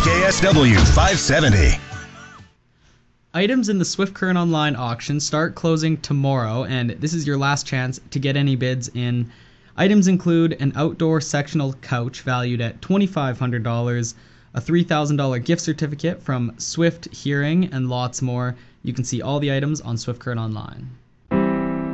KSW 570. Items in the Swift Current Online auction start closing tomorrow, and this is your last chance to get any bids in. Items include an outdoor sectional couch valued at $2,500, a $3,000 gift certificate from Swift Hearing, and lots more. You can see all the items on Swift Current Online.